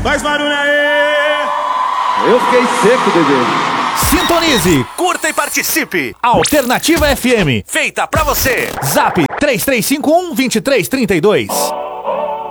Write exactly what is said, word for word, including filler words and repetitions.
Faz barulho aí! Eu fiquei seco, bebê. Sintonize, curta e participe. Alternativa F M, feita pra você. Zap três três cinco um, dois três três dois.